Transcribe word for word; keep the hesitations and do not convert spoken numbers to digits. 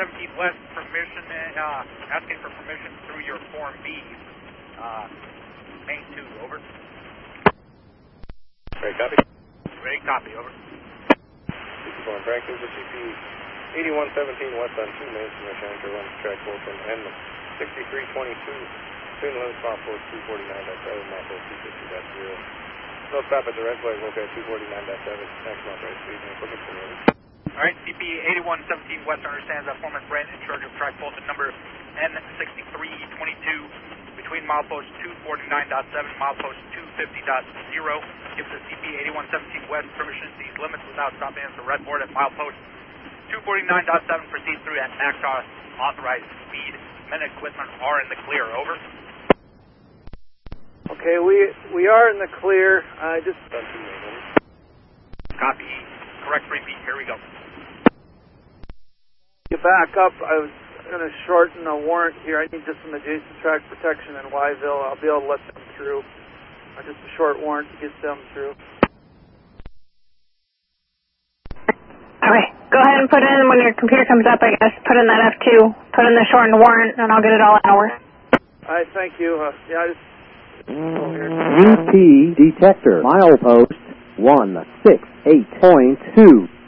seventeen West, permission, uh, asking for permission through your Form B, uh, main two, over. Ready, copy. Ready, copy, over. fifty-four on Franklin, G P eighty-one seventeen West on two main, permission enter one track Fulton, and sixty-three twenty-two, between limits, mile post two forty-nine dash seven, mile post two fifty dash zero. No stop at the red flag, located two forty-nine dash seven, maximum right speed, and equipment for ready. Alright, C P eighty-one seventeen West understands that Foreman Brent in charge of track Fulton number N sixty-three twenty-two, between mile post two forty-nine dash seven, mile post two fifty dash zero. Gives the C P eighty-one seventeen West permission to seize limits without stopping at the red board at mile post two forty-nine dash seven. Proceed through at max authorized speed. Men and equipment are in the clear, over. Okay, we we are in the clear. I just... Copy. Correct repeat. Here we go. You back up. I was going to shorten a warrant here. I need just some adjacent track protection in Yville. I'll be able to let them through. Uh, just a short warrant to get them through. Okay, go ahead and put in, when your computer comes up, I guess, put in that F two, put in the shortened warrant, and I'll get it all in order. All right, thank you. Uh, yeah, I just... U P detector, milepost one six eight point two.